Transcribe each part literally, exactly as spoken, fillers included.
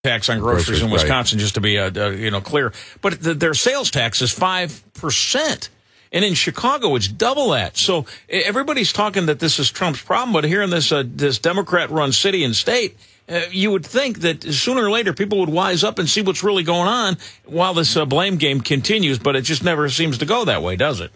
tax on groceries, groceries in Wisconsin, right. just to be uh, uh, you know clear. But the, their sales tax is five percent. And in Chicago, it's double that. So everybody's talking that this is Trump's problem, but here in this uh, this Democrat-run city and state, uh, you would think that sooner or later people would wise up and see what's really going on while this uh, blame game continues, but it just never seems to go that way, does it?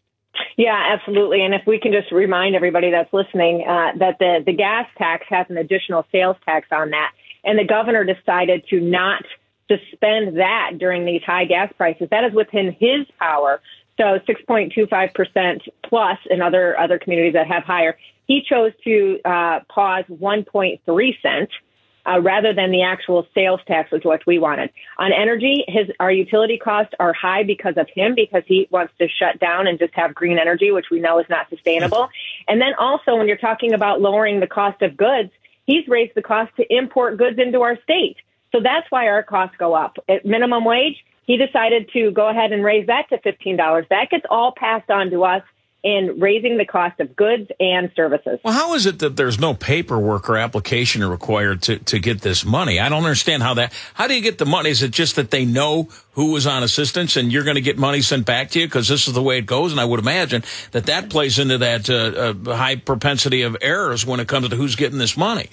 Yeah, absolutely. And if we can just remind everybody that's listening uh, that the, the gas tax has an additional sales tax on that, and the governor decided to not suspend that during these high gas prices. That is within his power. So six point two five percent plus in other other communities that have higher. He chose to uh, pause one point three cents uh, rather than the actual sales tax, which is what we wanted. On energy, his our utility costs are high because of him, because he wants to shut down and just have green energy, which we know is not sustainable. And then also when you're talking about lowering the cost of goods, he's raised the cost to import goods into our state. So that's why our costs go up. At minimum wage, he decided to go ahead and raise that to fifteen dollars. That gets all passed on to us in raising the cost of goods and services. Well, how is it that there's no paperwork or application required to, to get this money? I don't understand how that, how do you get the money? Is it just that they know who was on assistance and you're going to get money sent back to you because this is the way it goes? And I would imagine that that plays into that uh, uh, high propensity of errors when it comes to who's getting this money.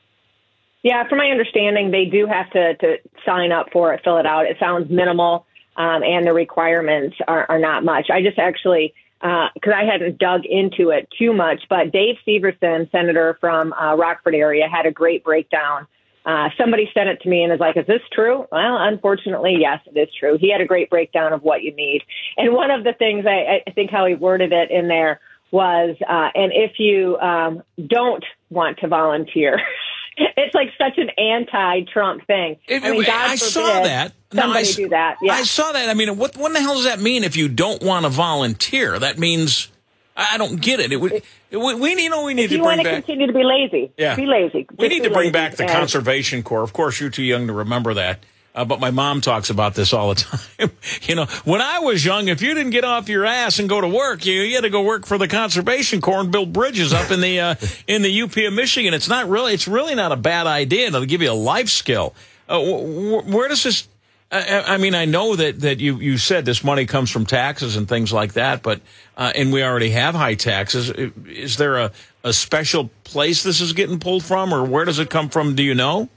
Yeah, from my understanding, they do have to, to sign up for it, fill it out. It sounds minimal, um, and the requirements are, are not much. I just actually, because uh, I hadn't dug into it too much, but Dave Severson, senator from uh, Rockford area, had a great breakdown. Uh, somebody sent it to me and is like, is this true? Well, unfortunately, yes, it is true. He had a great breakdown of what you need. And one of the things, I, I think how he worded it in there was, uh, and if you um, don't want to volunteer, it's like such an anti-Trump thing. It, I mean, God I forbid saw that. Somebody no, I, do that. Yeah. I saw that. I mean, what, what the hell does that mean if you don't want to volunteer? That means, I don't get it. It would, it would we, you know, we need if to you bring want to back. continue to be lazy. Yeah. Be lazy. We Just need be to bring lazy. back the and, Conservation Corps. Of course, you're too young to remember that. Uh, but my mom talks about this all the time. You know, when I was young, if you didn't get off your ass and go to work, you, you had to go work for the Conservation Corps and build bridges up in the uh, in the U P of Michigan. It's not really, it's really not a bad idea. It'll give you a life skill. Uh, wh- where does this? I, I mean, I know that that you you said this money comes from taxes and things like that, but uh, and we already have high taxes. Is there a a special place this is getting pulled from, or where does it come from? Do you know?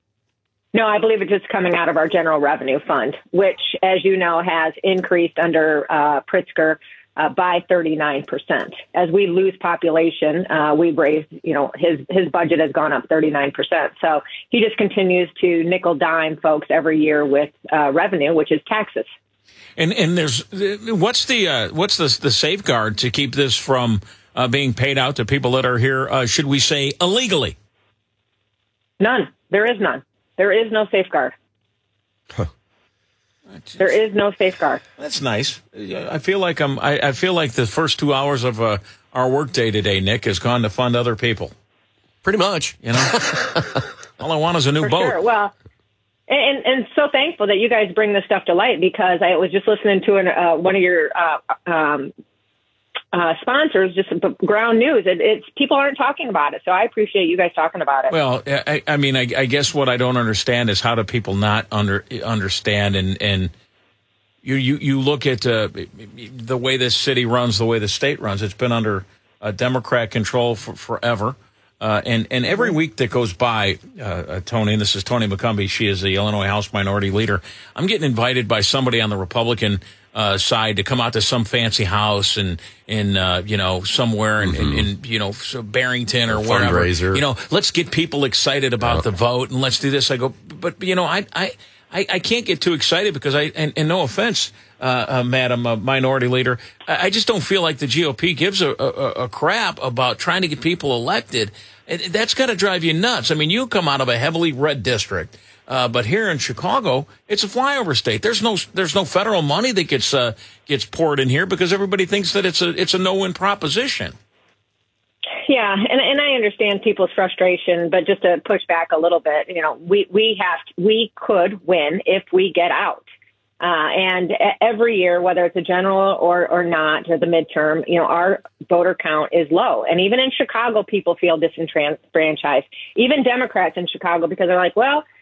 No, I believe it's just coming out of our general revenue fund, which, as you know, has increased under uh, Pritzker uh, by thirty-nine percent. As we lose population, uh, we've raised, you know, his his budget has gone up thirty-nine percent. So he just continues to nickel dime folks every year with uh, revenue, which is taxes. And and there's what's the uh, what's the the safeguard to keep this from uh, being paid out to people that are here? Uh, should we say illegally? None. There is none. There is no safeguard. Huh. There is no safeguard. That's nice. I feel like I'm. I, I feel like the first two hours of uh, our workday today, Nick, has gone to fund other people. Pretty much, you know. All I want is a new For boat. Sure. Well, and and so thankful that you guys bring this stuff to light, because I was just listening to an, uh, one of your uh, um, uh, sponsors, just Ground News. It, it's people aren't talking about it, so I appreciate you guys talking about it. Well, I, I mean, I, I guess what I don't understand is how do people not under understand and and you you you look at uh, the way this city runs, the way the state runs. It's been under uh, Democrat control for forever. Uh, and, and every week that goes by, uh, uh, Tony, and this is Tony McCumbee, she is the Illinois House Minority Leader, I'm getting invited by somebody on the Republican uh, side to come out to some fancy house and, in, uh, you know, somewhere in, mm-hmm. in, in you know, so Barrington or wherever. Fundraiser. You know, let's get people excited about yep. the vote and let's do this. I go, but, you know, I, I, I, I can't get too excited because I, and, and no offense, uh, uh, Madam uh, Minority Leader, I, I just don't feel like the G O P gives a, a, a crap about trying to get people elected. It, that's got to drive you nuts. I mean, you come out of a heavily red district, uh, but here in Chicago, it's a flyover state. There's no, there's no federal money that gets, uh, gets poured in here because everybody thinks that it's a, it's a no-win proposition. Yeah, and and I understand people's frustration, but just to push back a little bit, you know, we we have to, we could win if we get out. Uh, and every year, whether it's a general or, or not, or the midterm, you know, our voter count is low. And even in Chicago, people feel disenfranchised. Even Democrats in Chicago, because they're like, well,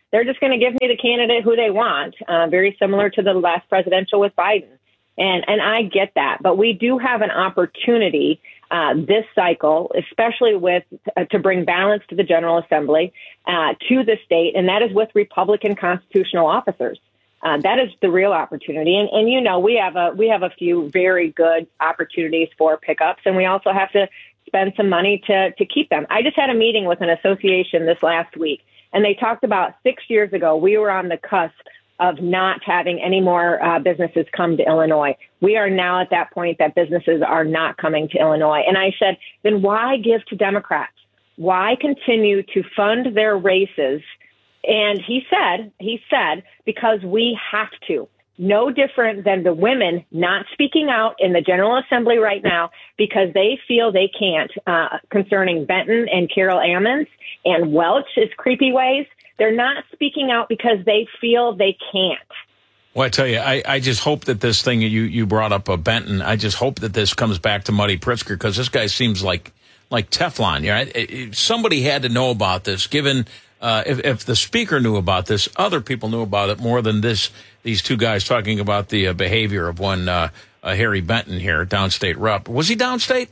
they're just going to give me the candidate who they want, uh, very similar to the last presidential with Biden. And, and I get that. But we do have an opportunity uh, this cycle, especially with uh, to bring balance to the General Assembly, uh, to the state, and that is with Republican constitutional officers. Uh, that is the real opportunity. And, and, you know, we have a we have a few very good opportunities for pickups, and we also have to spend some money to, to keep them. I just had a meeting with an association this last week, and they talked about six years ago, we were on the cusp of not having any more uh, businesses come to Illinois. We are now at that point that businesses are not coming to Illinois. And I said, then why give to Democrats? Why continue to fund their races? And he said, he said, because we have to. No different than the women not speaking out in the General Assembly right now because they feel they can't, uh, concerning Benton and Carol Ammons and Welch's creepy ways. They're not speaking out because they feel they can't. Well, I tell you, I, I just hope that this thing you, you brought up, uh, Benton, I just hope that this comes back to Muddy Pritzker because this guy seems like like Teflon. You know, it, it, somebody had to know about this, given uh, if, if the speaker knew about this, other people knew about it more than this. These two guys talking about the uh, behavior of one uh, uh, Harry Benton here, downstate rep. Was he downstate?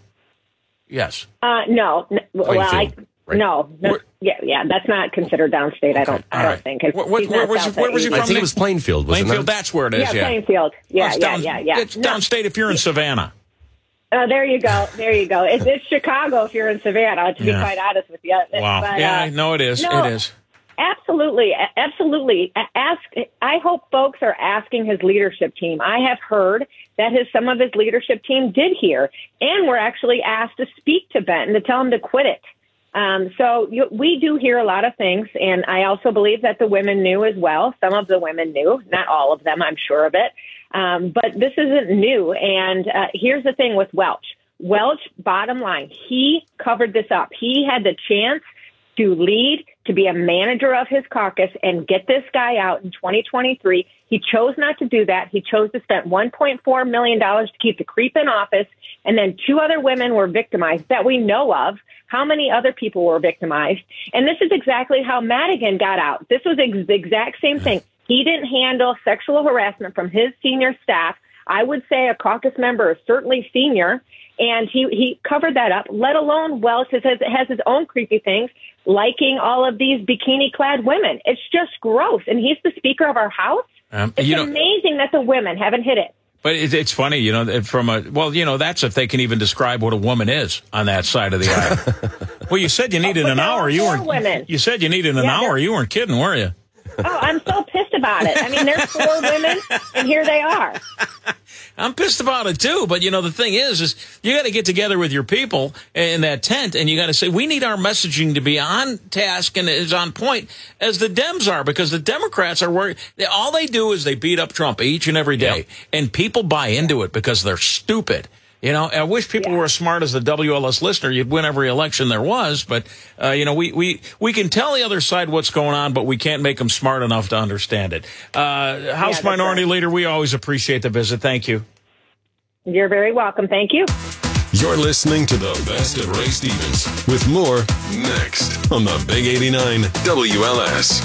Yes. Uh, no. N- well, I... Right. No, no yeah, yeah, that's not considered downstate. Okay. I don't, I don't right. think. What, what, where, was, where was he from? I think it was Plainfield. Wasn't Plainfield, it? that's where it is. Yeah, yeah. Plainfield. Yeah, well, yeah, down, yeah, yeah. It's no. downstate if you're in Savannah. Oh, there you go. There you go. It's, it's Chicago if you're in Savannah. To yeah. be quite honest with you. Wow. But, yeah, uh, no, it is. No, it is. Absolutely, absolutely. Ask. I hope folks are asking his leadership team. I have heard that his some of his leadership team did hear, and were actually asked to speak to Benton to tell him to quit it. Um, so you, we do hear a lot of things, and I also believe that the women knew as well. Some of the women knew, not all of them, I'm sure of it. Um, but this isn't new. And uh, here's the thing with Welch. Welch, bottom line, he covered this up. He had the chance to lead, to be a manager of his caucus and get this guy out in twenty twenty-three. He chose not to do that. He chose to spend one point four million dollars to keep the creep in office. And then two other women were victimized that we know of. How many other people were victimized? And this is exactly how Madigan got out. This was ex- the exact same thing. He didn't handle sexual harassment from his senior staff. I would say a caucus member is certainly senior. And he, he covered that up, let alone Welch has, has his own creepy things, liking all of these bikini-clad women. It's just gross. And he's the Speaker of our House. Um, it's you amazing know, that the women haven't hit it. But it, it's funny, you know, from a, well, you know, that's if they can even describe what a woman is on that side of the aisle. Well, you said you needed oh, an hour. You weren't, women. You said you needed an yeah, hour. You weren't kidding, were you? Oh, I'm so pissed about it. I mean, there's four women, and here they are. I'm pissed about it, too. But, you know, the thing is, is you got to get together with your people in that tent, and you got to say, we need our messaging to be on task and is on point as the Dems are, because the Democrats are worried. All they do is they beat up Trump each and every day, yep. and people buy into it because they're stupid. You know, I wish people yeah. were as smart as the W L S listener. You'd win every election there was. But, uh, you know, we, we, we can tell the other side what's going on, but we can't make them smart enough to understand it. Uh, House yeah, Minority right. Leader, we always appreciate the visit. Thank you. You're very welcome. Thank you. You're listening to the best of Ray Stevens with more next on the Big eighty-nine W L S.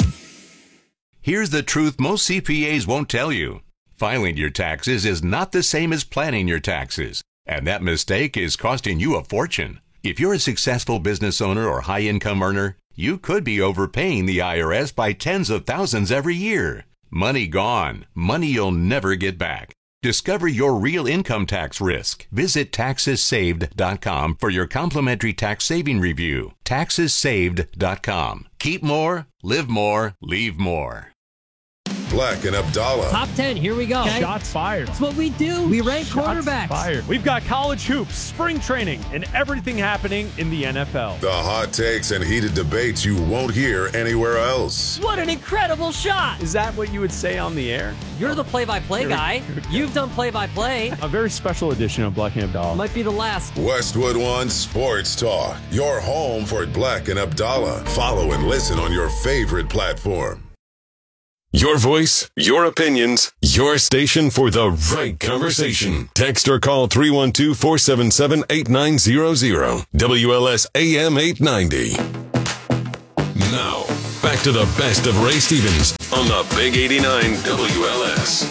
Here's the truth most C P As won't tell you. Filing your taxes is not the same as planning your taxes, and that mistake is costing you a fortune. If you're a successful business owner or high-income earner, you could be overpaying the I R S by tens of thousands every year. Money gone, money you'll never get back. Discover your real income tax risk. Visit taxes saved dot com for your complimentary tax saving review. taxes saved dot com. Keep more, live more, leave more. Black and Abdallah. Top ten, here we go. Okay. Shots fired. That's what we do. We rank Shots quarterbacks. Fired. We've got college hoops, spring training, and everything happening in the N F L. The hot takes and heated debates you won't hear anywhere else. What an incredible shot. Is that what you would say on the air? You're the play-by-play You're, guy. You've done play-by-play. A very special edition of Black and Abdallah. Might be the last. Westwood One Sports Talk. Your home for Black and Abdallah. Follow and listen on your favorite platform. Your voice, your opinions, your station for the right conversation. Text or call three one two, four seven seven, eight nine zero zero. W L S A M eight ninety. Now, back back to the best of Ray Stevens on the Big eighty-nine W L S.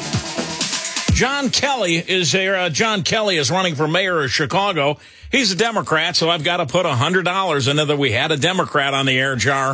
John Kelly is there. Uh, John Kelly is running for mayor of Chicago. He's a Democrat, so I've got to put one hundred dollars into that we had a Democrat on the air jar.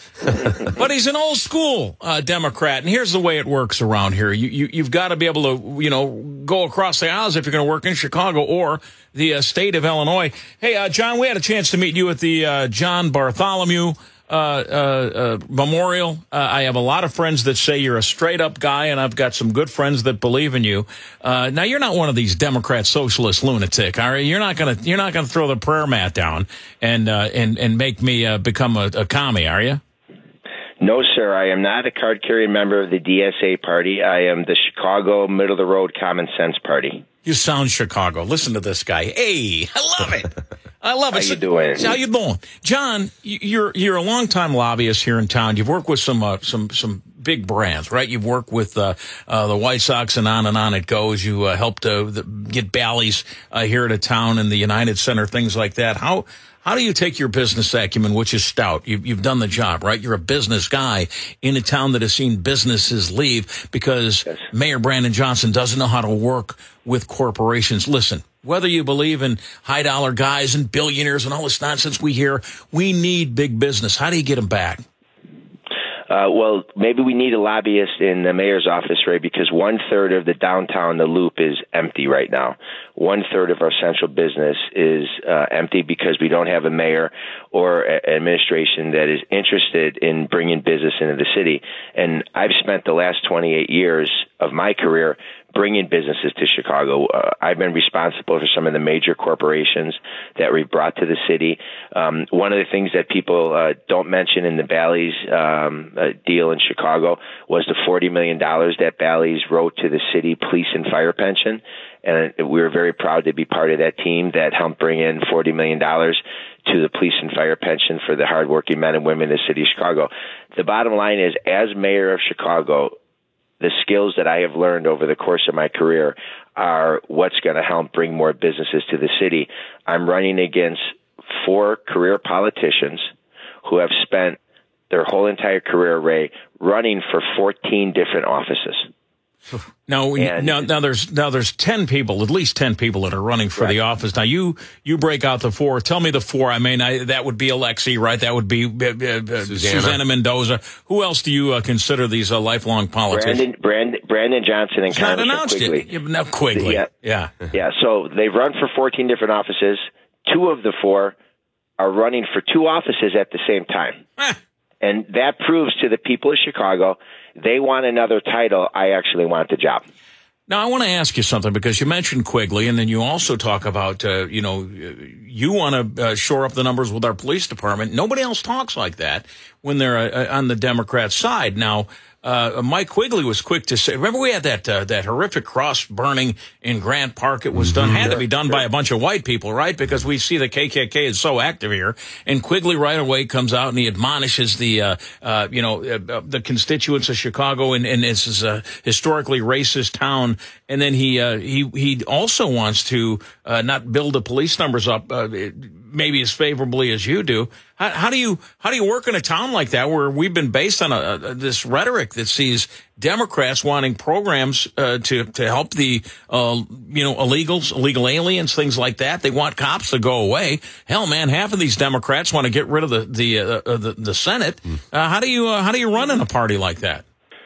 But he's an old school uh, Democrat, and here's the way it works around here. You, you, you've got to be able to, you know, go across the aisles if you're going to work in Chicago or the uh, state of Illinois. Hey, uh, John, we had a chance to meet you at the uh, John Bartholomew Uh, uh, uh, memorial. Uh, I have a lot of friends that say you're a straight up guy, and I've got some good friends that believe in you. Uh, now you're not one of these Democrat socialist lunatic, all right? You're not gonna, you're not gonna throw the prayer mat down and, uh, and, and make me, uh, become a, a commie, are you? No, sir. I am not a card-carrying member of the D S A party. I am the Chicago middle-of-the-road common sense party. You sound Chicago. Listen to this guy. Hey, I love it. I love it. How you doing? How you doing, John? You're you're a longtime lobbyist here in town. You've worked with some uh, some some big brands, right? You've worked with uh, uh, the White Sox, and on and on it goes. You uh, helped uh, the, get Bally's uh, here at a town in the United Center, things like that. How how do you take your business acumen, which is stout? You've, you've done the job, right? You're a business guy in a town that has seen businesses leave because yes. Mayor Brandon Johnson doesn't know how to work with corporations. Listen. Whether you believe in high dollar guys and billionaires and all this nonsense we hear, we need big business. How do you get them back? Uh, well, maybe we need a lobbyist in the mayor's office, Ray, because one third of the downtown, the Loop, is empty right now. One third of our central business is uh, empty because we don't have a mayor or an administration that is interested in bringing business into the city. And I've spent the last twenty-eight years of my career bringing businesses to Chicago. Uh, I've been responsible for some of the major corporations that we brought to the city. Um, one of the things that people uh, don't mention in the Bally's um, uh, deal in Chicago was the forty million dollars that Bally's wrote to the city police and fire pension. And we were very proud to be part of that team that helped bring in forty million dollars to the police and fire pension for the hardworking men and women in the city of Chicago. The bottom line is, as mayor of Chicago, the skills that I have learned over the course of my career are what's going to help bring more businesses to the city. I'm running against four career politicians who have spent their whole entire career, Ray, running for fourteen different offices. Now, And- now, now there's now there's ten people, at least ten people that are running for Correct. the office. Now, you you break out the four. Tell me the four. I mean, I, that would be Alexi, right? That would be uh, uh, Susanna. Susanna Mendoza. Who else do you uh, consider these uh, lifelong politicians? Brandon, Brandon, Brandon Johnson and It's not Congressman announced Quigley. yet. Yeah, no, Quigley. Yeah. Yeah. Yeah, so they've run for fourteen different offices. Two of the four are running for two offices at the same time. Eh. And that proves to the people of Chicago, they want another title. I actually want the job. Now, I want to ask you something, because you mentioned Quigley, and then you also talk about, uh, you know, you want to uh, shore up the numbers with our police department. Nobody else talks like that when they're uh, on the Democrat side. Now, uh, Mike Quigley was quick to say, remember we had that uh, that horrific cross burning in Grant Park? It was done, had to be done by a bunch of white people, right? Because we see the K K K is so active here. And Quigley right away comes out and he admonishes the, uh, uh, you know, uh, the constituents of Chicago, and, and this is a historically racist town. And then he, uh, he, he also wants to, uh, not build the police numbers up, uh, maybe as favorably as you do. How, how do you, how do you work in a town like that where we've been based on a, a this rhetoric that sees Democrats wanting programs, uh, to, to help the, uh, you know, illegals, illegal aliens, things like that. They want cops to go away. Hell, man, half of these Democrats want to get rid of the, the, uh, uh, the, the Senate. Uh, how do you, uh, how do you run in a party like that?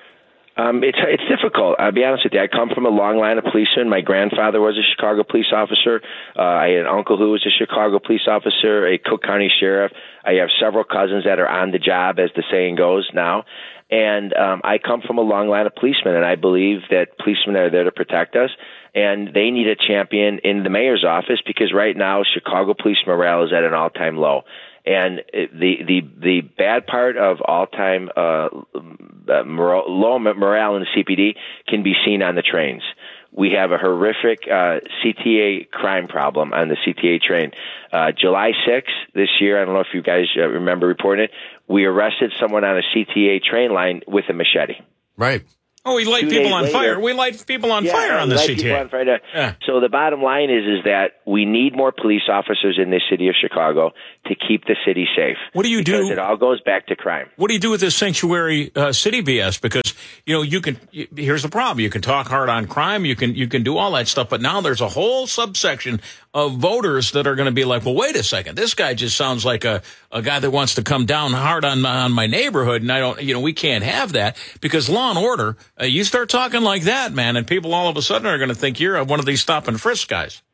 Um, it's it's difficult. I'll be honest with you. I come from a long line of policemen. My grandfather was a Chicago police officer. Uh, I had an uncle who was a Chicago police officer, a Cook County sheriff. I have several cousins that are on the job, as the saying goes now. And um, I come from a long line of policemen, and I believe that policemen are there to protect us. And they need a champion in the mayor's office, because right now Chicago police morale is at an all-time low. And the the the bad part of all-time uh, morale, low morale in the C P D can be seen on the trains. We have a horrific uh, C T A crime problem on the C T A train. Uh, July sixth this year, I don't know if you guys uh, remember reporting it, we arrested someone on a C T A train line with a machete. Right. Oh, we light Two people days on later- fire. We light people on Yeah, fire on the light C T people A. on fire. Yeah. So the bottom line is, is that we need more police officers in the city of Chicago to keep the city safe. What do you because do? It all goes back to crime. What do you do with this sanctuary uh, city B S? Because, you know, you can, y- here's the problem. You can talk hard on crime. You can, you can do all that stuff. But now there's a whole subsection of voters that are going to be like, well, wait a second. This guy just sounds like a, a guy that wants to come down hard on, on my neighborhood. And I don't, you know, we can't have that because law and order, uh, you start talking like that, man, and people all of a sudden are going to think you're one of these stop and frisk guys.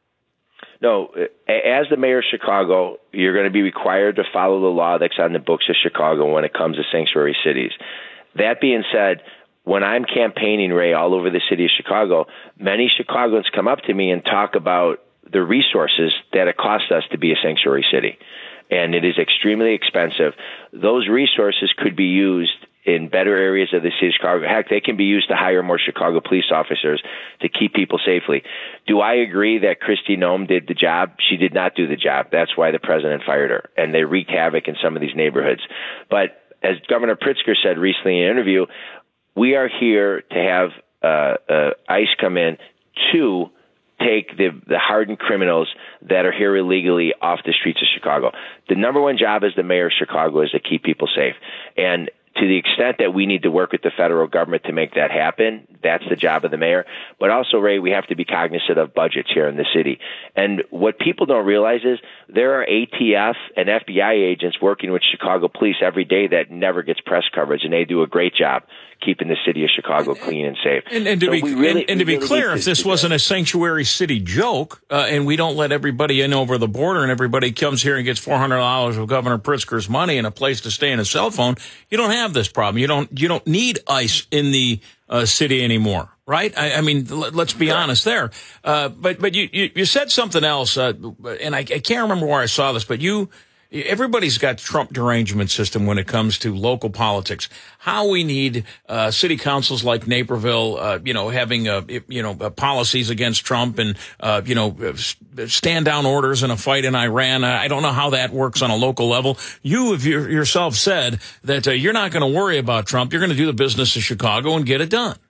No, as the mayor of Chicago, you're going to be required to follow the law that's on the books of Chicago when it comes to sanctuary cities. That being said, when I'm campaigning, Ray, all over the city of Chicago, many Chicagoans come up to me and talk about the resources that it costs us to be a sanctuary city. And it is extremely expensive. Those resources could be used in better areas of the city of Chicago. Heck, they can be used to hire more Chicago police officers to keep people safely. Do I agree that Kristi Noem did the job? She did not do the job. That's why the president fired her, and they wreaked havoc in some of these neighborhoods. But as Governor Pritzker said recently in an interview, we are here to have uh, uh, ICE come in to take the, the hardened criminals that are here illegally off the streets of Chicago. The number one job as the mayor of Chicago is to keep people safe. And to the extent that we need to work with the federal government to make that happen, that's the job of the mayor. But also, Ray, we have to be cognizant of budgets here in the city. And what people don't realize is there are A T F and F B I agents working with Chicago police every day that never gets press coverage, and they do a great job keeping the city of Chicago clean and safe. And, and to so be really, and, and to be really clear, to, if this to wasn't that. a sanctuary city joke, uh, and we don't let everybody in over the border, and everybody comes here and gets four hundred dollars of Governor Pritzker's money and a place to stay and a cell phone, you don't have this problem. You don't you don't need ICE in the uh, city anymore, right? I, I mean, l- let's be honest there. Uh, but but you, you you said something else, uh, and I, I can't remember where I saw this, but you. Everybody's got Trump derangement system when it comes to local politics. How we need uh, city councils like Naperville, uh, you know, having uh, you know uh, policies against Trump and uh, you know stand down orders in a fight in Iran. I don't know how that works on a local level. You have your, yourself said that uh, you're not going to worry about Trump. You're going to do the business of Chicago and get it done.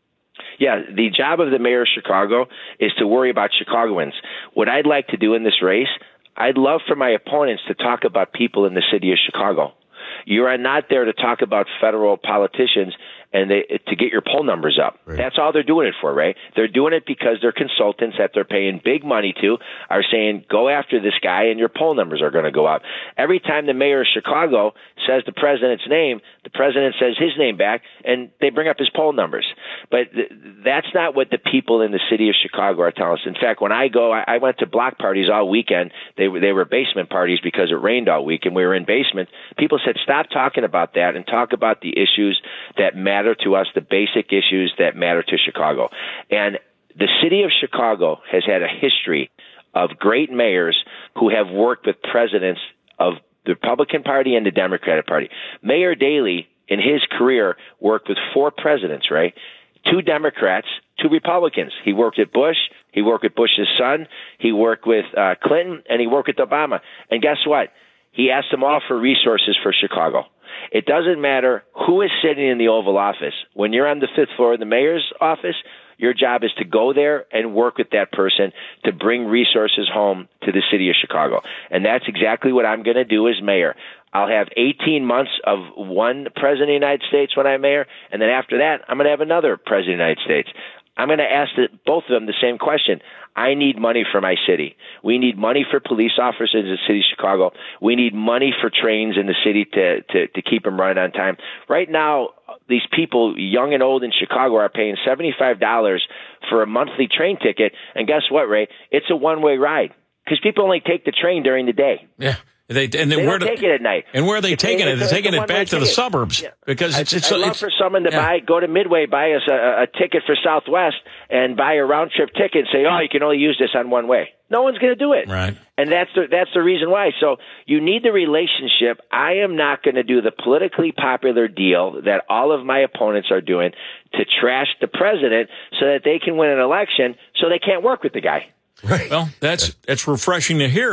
Yeah, the job of the mayor of Chicago is to worry about Chicagoans. What I'd like to do in this race, I'd love for my opponents to talk about people in the city of Chicago. You are not there to talk about federal politicians and they, to get your poll numbers up. Right. That's all they're doing it for, right? They're doing it because their consultants that they're paying big money to are saying, go after this guy and your poll numbers are going to go up. Every time the mayor of Chicago says the president's name, the president says his name back, and they bring up his poll numbers. But th- that's not what the people in the city of Chicago are telling us. In fact, when I go, I, I went to block parties all weekend. They were, they were basement parties because it rained all week, and we were in basements. People said, stop talking about that and talk about the issues that matter to us, the basic issues that matter to Chicago. And the city of Chicago has had a history of great mayors who have worked with presidents of the Republican Party and the Democratic Party. Mayor Daley, in his career, worked with four presidents, right? Two Democrats, two Republicans. He worked at Bush. He worked with Bush's son. He worked with uh, Clinton, and he worked with Obama. And guess what? He asked them all for resources for Chicago. It doesn't matter who is sitting in the Oval Office. When you're on the fifth floor of the mayor's office, your job is to go there and work with that person to bring resources home to the city of Chicago. And that's exactly what I'm going to do as mayor. I'll have eighteen months of one president of the United States when I'm mayor, and then after that, I'm going to have another president of the United States. I'm going to ask the, both of them the same question. I need money for my city. We need money for police officers in the city of Chicago. We need money for trains in the city to, to, to keep them running on time. Right now, these people, young and old in Chicago, are paying seventy-five dollars for a monthly train ticket. And guess what, Ray? It's a one-way ride because people only take the train during the day. Yeah. They, and then they where don't do, take it at night. And where are they it's, taking it's, it? They're it's taking it back to the ticket. suburbs yeah. because it's. it's I'd love it's, for someone to yeah. buy, go to Midway, buy us a, a ticket for Southwest, and buy a round trip ticket, and say, "Oh, you can only use this on one way." No one's going to do it, right? And that's the that's the reason why. So you need the relationship. I am not going to do the politically popular deal that all of my opponents are doing to trash the president so that they can win an election, so they can't work with the guy. Right. Well, that's that's refreshing to hear.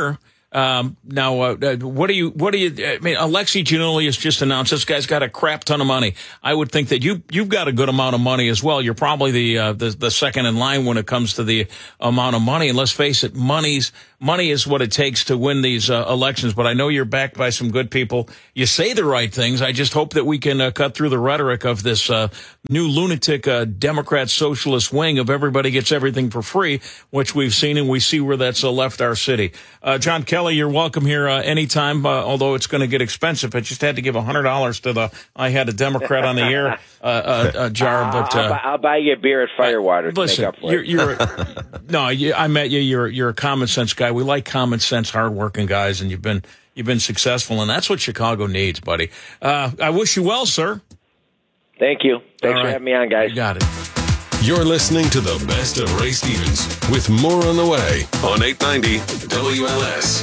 Um, now, uh, what do you, what do you, I mean, Alexi Giannoulias just announced this guy's got a crap ton of money. I would think that you, you've got a good amount of money as well. You're probably the, uh, the, the second in line when it comes to the amount of money. And let's face it, money's, money is what it takes to win these uh, elections. But I know you're backed by some good people. You say the right things. I just hope that we can uh, cut through the rhetoric of this, uh, new lunatic, uh, Democrat socialist wing of everybody gets everything for free, which we've seen, and we see where that's uh, left our city. Uh, John Kelly, you're welcome here uh, anytime, uh, although it's going to get expensive. I just had to give one hundred dollars to the I Had a Democrat on the Air uh, uh, uh, jar. But uh, I'll, buy, I'll buy you a beer at Firewater to listen, make up for you're, it. You're, no, you, I met you. You're, you're a common sense guy. We like common sense, hardworking guys, and you've been you've been successful, and that's what Chicago needs, buddy. Uh, I wish you well, sir. Thank you. Thanks right. for having me on, guys. You got it. You're listening to the best of Ray Stevens with more on the way on eight ninety W L S.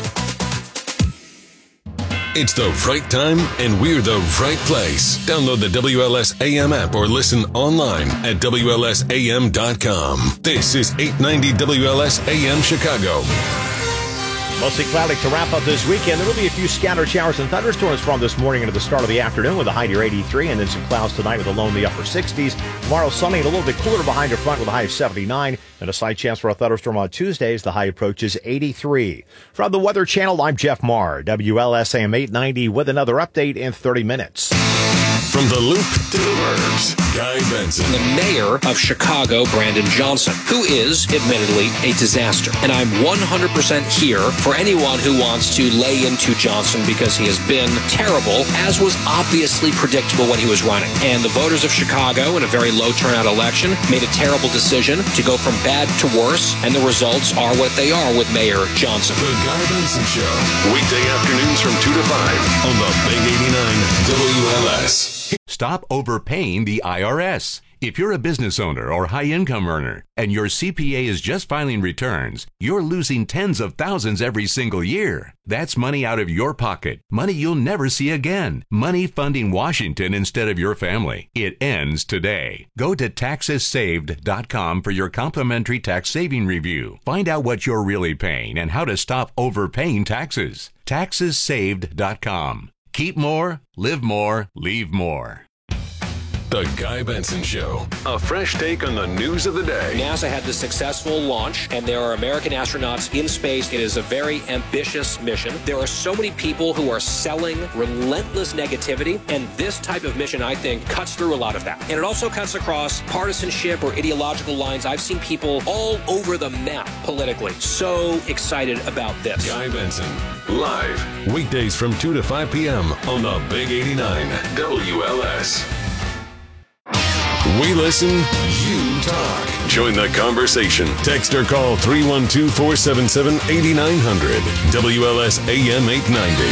It's the right time and we're the right place. Download the W L S A M app or listen online at W L S A M dot com. This is eight ninety W L S A M Chicago. Mostly cloudy to wrap up this weekend. There will be a few scattered showers and thunderstorms from this morning into the start of the afternoon with a high near eighty-three, and then some clouds tonight with a low in the upper sixties. Tomorrow sunny and a little bit cooler behind your front with a high of seventy-nine, and a slight chance for a thunderstorm on Tuesdays. The high approaches eighty-three. From the Weather Channel, I'm Jeff Marr. W L S A M eight ninety with another update in thirty minutes. From the Loop to the Burbs, Guy Benson. The mayor of Chicago, Brandon Johnson, who is, admittedly, a disaster. And I'm one hundred percent here for anyone who wants to lay into Johnson because he has been terrible, as was obviously predictable when he was running. And the voters of Chicago, in a very low turnout election, made a terrible decision to go from bad to worse, and the results are what they are with Mayor Johnson. The Guy Benson Show, weekday afternoons from two to five on the Big eighty-nine W L S. Stop overpaying the I R S. If you're a business owner or high-income earner and your C P A is just filing returns, you're losing tens of thousands every single year. That's money out of your pocket, money you'll never see again, money funding Washington instead of your family. It ends today. Go to taxes saved dot com for your complimentary tax saving review. Find out what you're really paying and how to stop overpaying taxes. taxes saved dot com. Keep more, live more, leave more. The Guy Benson Show. A fresh take on the news of the day. NASA had the successful launch, and there are American astronauts in space. It is a very ambitious mission. There are so many people who are selling relentless negativity, and this type of mission, I think, cuts through a lot of that. And it also cuts across partisanship or ideological lines. I've seen people all over the map politically. So excited about this. Guy Benson, live, weekdays from two to five p.m. on the Big eighty-nine W L S. We listen, you talk. Join the conversation. Text or call three one two, four seven seven, eight nine zero zero. W L S A M eight ninety.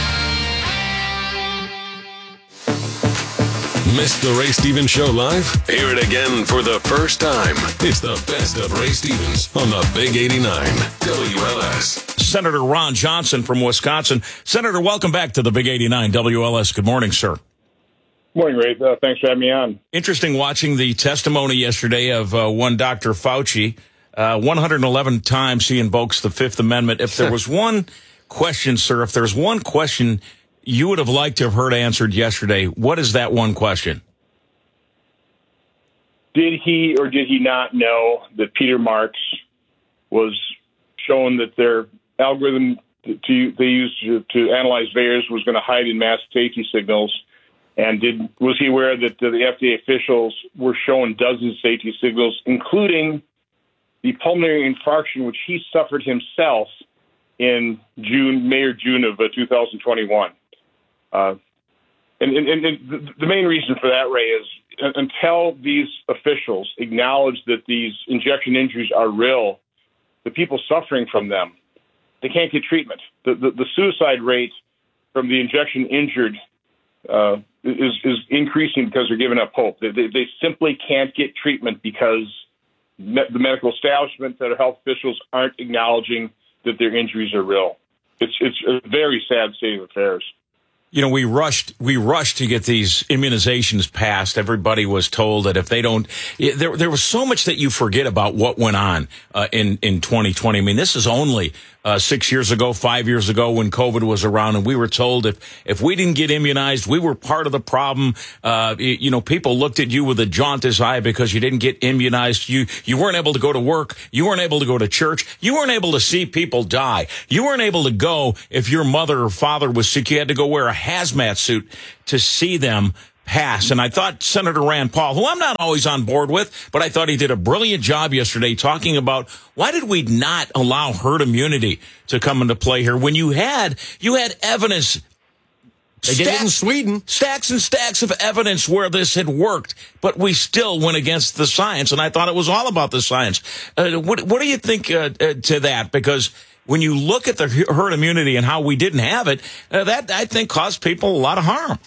Missed the Ray Stevens Show live? Hear it again for the first time. It's the best of Ray Stevens on the Big eighty-nine W L S. Senator Ron Johnson from Wisconsin. Senator, welcome back to the Big eighty-nine W L S. Good morning, sir. Morning, Ray. Uh, thanks for having me on. Interesting watching the testimony yesterday of uh, one Doctor Fauci. Uh, one hundred eleven times he invokes the Fifth Amendment. If there was one question, sir, if there's one question you would have liked to have heard answered yesterday, what is that one question? Did he or did he not know that Peter Marks was shown that their algorithm to, they used to, to analyze VAERS was going to hide in mass safety signals? And did was he aware that the F D A officials were shown dozens of safety signals, including the pulmonary infarction, which he suffered himself in June, May or June of uh, two thousand twenty-one? Uh, and, and, and the main reason for that, Ray, is until these officials acknowledge that these injection injuries are real, the people suffering from them, they can't get treatment. The, the, the suicide rate from the injection injured uh, is, is increasing because they're giving up hope. They, they, they simply can't get treatment because me- the medical establishment, that are health officials, aren't acknowledging that their injuries are real. It's it's a very sad state of affairs. You know, we rushed, we rushed to get these immunizations passed. Everybody was told that if they don't, there, there was so much that you forget about what went on uh, in, in twenty twenty. I mean, this is only uh, six years ago, five years ago when COVID was around, and we were told if, if we didn't get immunized, we were part of the problem. Uh, you, you know, people looked at you with a jaundiced eye because you didn't get immunized. You, you weren't able to go to work. You weren't able to go to church. You weren't able to see people die. You weren't able to go if your mother or father was sick. You had to go wear a hazmat suit to see them pass. And I thought Senator Rand Paul, who I'm not always on board with, but I thought he did a brilliant job yesterday talking about why did we not allow herd immunity to come into play here when you had you had evidence. They did it in Sweden. Stacks and stacks of evidence where this had worked, but we still went against the science, and I thought it was all about the science. Uh, what, what do you think uh, uh, to that? Because when you look at the herd immunity and how we didn't have it, uh, that, I think, caused people a lot of harm.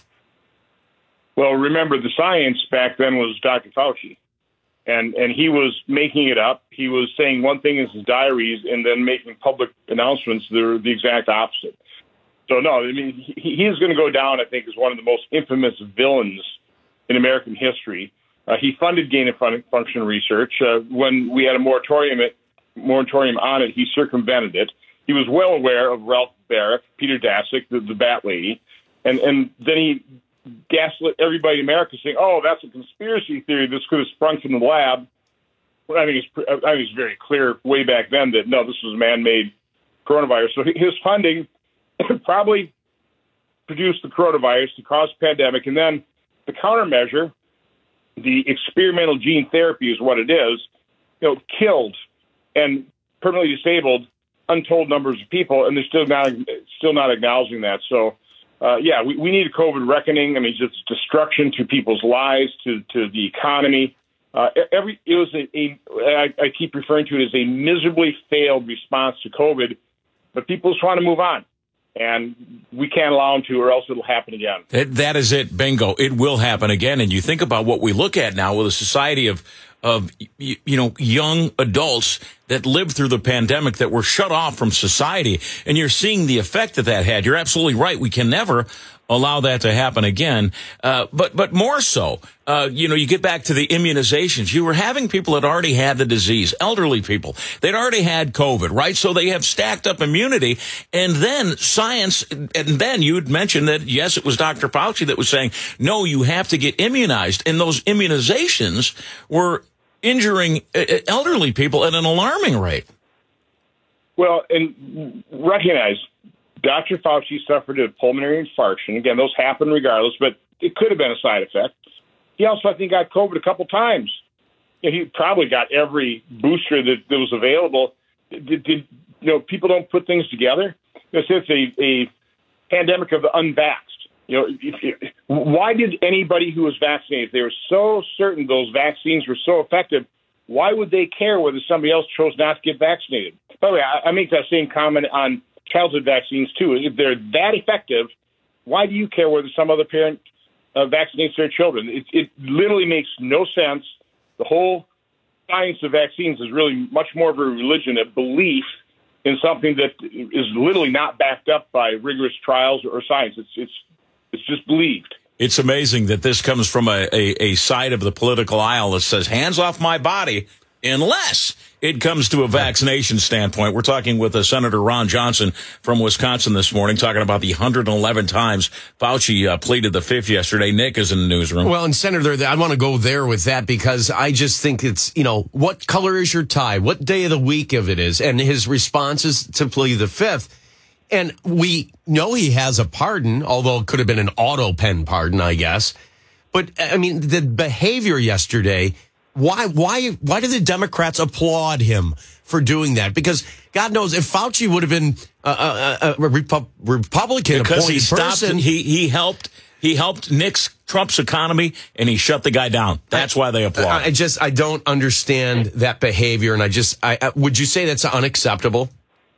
Well, remember, the science back then was Doctor Fauci, and, and he was making it up. He was saying one thing in his diaries and then making public announcements that are the exact opposite. So, no, I mean, he, he is going to go down, I think, as one of the most infamous villains in American history. Uh, he funded gain-of-function research. Uh, when we had a moratorium, at, moratorium on it, he circumvented it. He was well aware of Ralph Barrett, Peter Daszak, the, the Bat Lady, and, and then he gaslit everybody in America saying, oh, that's a conspiracy theory. This could have sprung from the lab. Well, I think it's, I think it's very clear way back then that, no, this was a man-made coronavirus. So his funding probably produced the coronavirus to cause a pandemic. And then the countermeasure, the experimental gene therapy is what it is, you know, killed and permanently disabled untold numbers of people, and they're still not, still not acknowledging that. So, Uh, yeah, we, we need a COVID reckoning. I mean, just destruction to people's lives, to, to the economy. Uh, every it was a, a I, I keep referring to it as a miserably failed response to COVID, but people just want to move on, and we can't allow them to, or else it'll happen again. That, that is it, bingo. It will happen again. And you think about what we look at now with a society of of you, you know young adults that lived through the pandemic that were shut off from society, and you're seeing the effect that that had. You're absolutely right. We can never allow that to happen again. Uh, but but more so, uh, you know, you get back to the immunizations. You were having people that already had the disease, elderly people. They'd already had COVID, right? So they have stacked up immunity. And then science, and then you had mentioned that, yes, it was Doctor Fauci that was saying, no, you have to get immunized. And those immunizations were injuring elderly people at an alarming rate. Well, and recognize Doctor Fauci suffered a pulmonary infarction. Again, those happen regardless, but it could have been a side effect. He also, I think, got COVID a couple times. You know, he probably got every booster that, that was available. Did, did you know? People don't put things together. You know, so it's a, a pandemic of the unvaxxed. You know, if, if, why did anybody who was vaccinated, if they were so certain those vaccines were so effective, why would they care whether somebody else chose not to get vaccinated? By the way, I, I make that same comment on childhood vaccines, too. If they're that effective, why do you care whether some other parent uh, vaccinates their children? It, it literally makes no sense. The whole science of vaccines is really much more of a religion, a belief in something that is literally not backed up by rigorous trials or science. It's it's it's just believed. It's amazing that this comes from a, a, a side of the political aisle that says, hands off my body, unless it comes to a vaccination standpoint. We're talking with uh, Senator Ron Johnson from Wisconsin this morning, talking about the one hundred eleven times Fauci uh, pleaded the fifth yesterday. Nick is in the newsroom. Well, and Senator, I want to go there with that because I just think it's, you know, what color is your tie? What day of the week of it is? And his response is to plead the fifth. And we know he has a pardon, although it could have been an auto pen pardon, I guess. But, I mean, the behavior yesterday, why why, why did the Democrats applaud him for doing that? Because God knows if Fauci would have been a, a, a Repu- Republican because appointed he stopped, person. He, he helped he helped nix Trump's economy, and he shut the guy down. That's why they applaud. I, I just, I don't understand that behavior. And I just, I, I would you say that's unacceptable?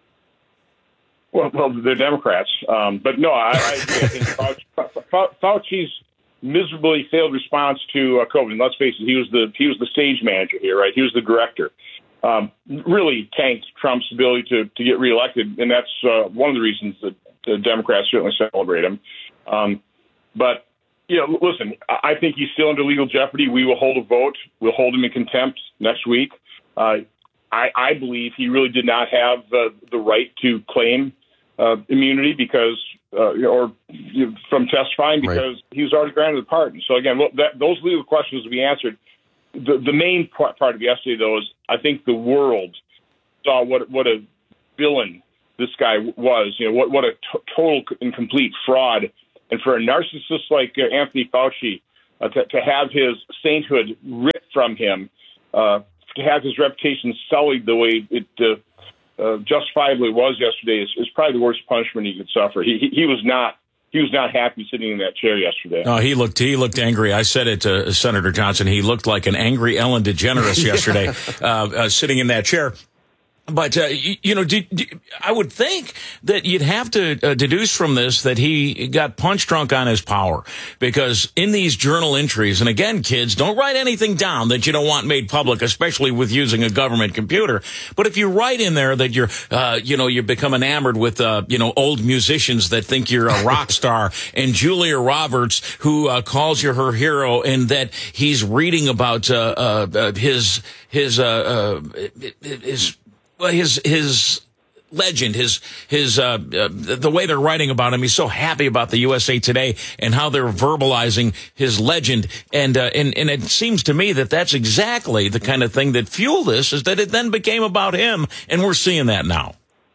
Well, well, they're Democrats, um, but no, I, I agree. I think Fauci, Fauci's miserably failed response to uh, COVID. And let's face it, he was the he was the stage manager here, right? He was the director. Um, really tanked Trump's ability to to get reelected, and that's uh, one of the reasons that the Democrats certainly celebrate him. Um, but you know, listen, I think he's still under legal jeopardy. We will hold a vote. We'll hold him in contempt next week. Uh, I, I believe he really did not have uh, the right to claim uh, immunity because, uh, or you know, from testifying because right. he was already granted the pardon. So again, that, those legal questions will be answered. The, the main part, part of yesterday, though, is I think the world saw what what a villain this guy was. You know, what what a t- total and complete fraud. And for a narcissist like uh, Anthony Fauci uh, to, to have his sainthood ripped from him, uh, to have his reputation sullied the way it uh, uh, justifiably was yesterday is, is probably the worst punishment he could suffer. He, he he was not. He was not happy sitting in that chair yesterday. No, he looked he looked angry. I said it to Senator Johnson. He looked like an angry Ellen DeGeneres yesterday, uh, uh, sitting in that chair. But, uh, you, you know, do, do, I would think that you'd have to uh, deduce from this that he got punch drunk on his power. Because in these journal entries, and again, kids, don't write anything down that you don't want made public, especially with using a government computer. But if you write in there that you're, uh, you know, you become enamored with, uh, you know, old musicians that think you're a rock star, and Julia Roberts, who uh, calls you her hero, and that he's reading about uh, uh, his, his, uh, uh, his, Well, his his legend, his his uh, uh, the way they're writing about him. He's so happy about the U S A Today and how they're verbalizing his legend. And uh, and and it seems to me that that's exactly the kind of thing that fueled this. Is that it then became about him, and we're seeing that now.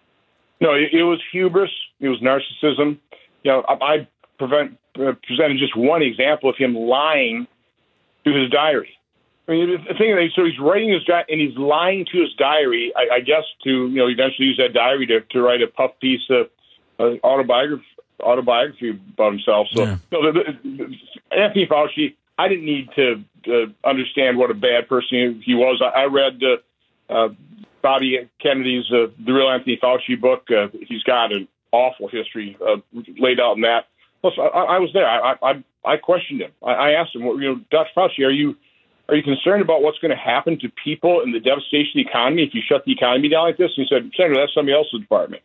No, it, it was hubris. It was narcissism. You know, I, I prevent, uh, presented just one example of him lying to his diary. I mean, the thing is, so he's writing his diary, and he's lying to his diary, I, I guess, to, you know, eventually use that diary to, to write a puff piece of uh, autobiography, autobiography about himself. So, yeah. you know, the, the, Anthony Fauci, I didn't need to uh, understand what a bad person he was. I, I read uh, uh, Bobby Kennedy's uh, The Real Anthony Fauci book. Uh, he's got an awful history uh, laid out in that. Plus, I, I was there. I, I, I questioned him. I, I asked him, you know, Doctor Fauci, are you Are you concerned about what's going to happen to people and the devastation of the economy if you shut the economy down like this? And he said, Senator, that's somebody else's department.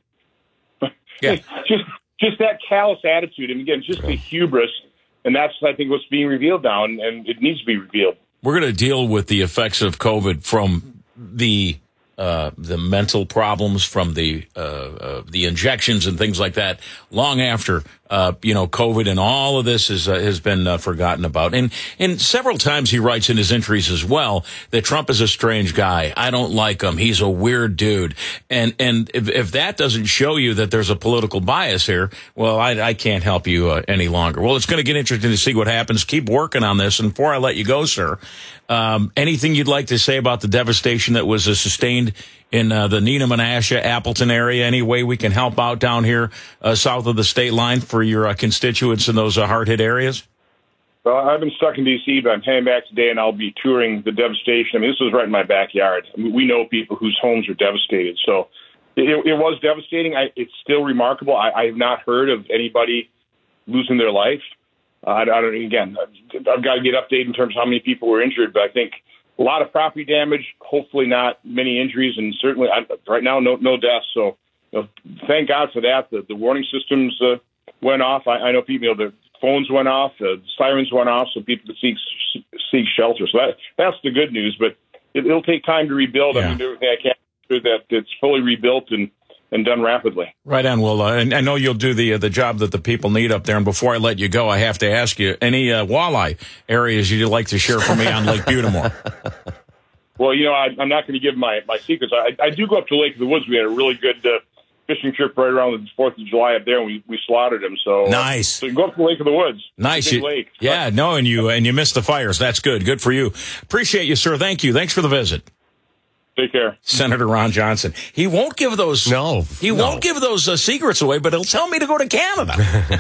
Yeah. just just that callous attitude. And again, just the hubris. And that's, I think, what's being revealed now, and, and it needs to be revealed. We're going to deal with the effects of COVID from the uh, the mental problems, from the uh, uh, the injections and things like that, long after uh, you know COVID and all of this is uh, has been uh, forgotten about. And and several times he writes in his entries as well that Trump is a strange guy. I don't like him. He's a weird dude. And and if, if that doesn't show you that there's a political bias here, well, I, I can't help you uh, any longer. Well, it's going to get interesting to see what happens. Keep working on this. And before I let you go, sir, um, anything you'd like to say about the devastation that was uh, sustained in uh, the Neenah, Menasha, Appleton area? Any way we can help out down here uh, south of the state line for your uh, constituents in those uh, hard-hit areas? Well, I've been stuck in D C, but I'm heading back today, and I'll be touring the devastation. I mean, this was right in my backyard. I mean, we know people whose homes are devastated. So it, it was devastating. I, it's still remarkable. I, I have not heard of anybody losing their life. Uh, I, I don't. Again, I've got to get updated in terms of how many people were injured, but I think a lot of property damage, hopefully not many injuries, and certainly right now no no deaths. So you know, thank God for that. The, the warning systems uh, went off. I, I know people, you know, the phones went off, the sirens went off, so people could seek seek shelter. So that that's the good news. But it, it'll take time to rebuild. Yeah. I mean, do everything I can to ensure that it's fully rebuilt and. and done rapidly. Right on. Well, uh, and I know you'll do the uh, the job that the people need up there. And before I let you go, I have to ask you, any uh, walleye areas you'd like to share for me on Lake Butamore? Well, you know, I, I'm not going to give my, my secrets. I, I do go up to Lake of the Woods. We had a really good uh, fishing trip right around the fourth of July up there, and we, we slaughtered them. So nice. Uh, so you go up to Lake of the Woods. Nice. Big lake. Yeah, no, and you and you missed the fires. That's good. Good for you. Appreciate you, sir. Thank you. Thanks for the visit. Take care. Senator Ron Johnson. He won't give those. No. He no. won't give those uh, secrets away, but he'll tell me to go to Canada.